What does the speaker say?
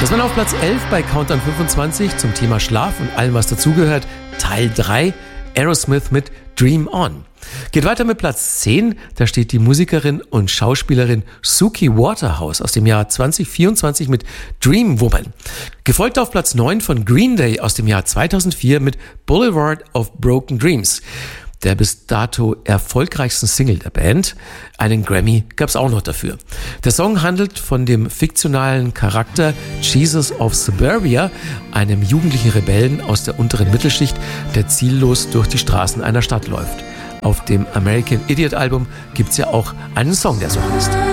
Das war auf Platz 11 bei Countdown 25 zum Thema Schlaf und allem, was dazugehört. Teil 3, Aerosmith mit Dream On. Geht weiter mit Platz 10, da steht die Musikerin und Schauspielerin Suki Waterhouse aus dem Jahr 2024 mit Dream Woman. Gefolgt auf Platz 9 von Green Day aus dem Jahr 2004 mit Boulevard of Broken Dreams. Der bis dato erfolgreichsten Single der Band. Einen Grammy gab's auch noch dafür. Der Song handelt von dem fiktionalen Charakter Jesus of Suburbia, einem jugendlichen Rebellen aus der unteren Mittelschicht, der ziellos durch die Straßen einer Stadt läuft. Auf dem American Idiot Album gibt's ja auch einen Song, der so heißt.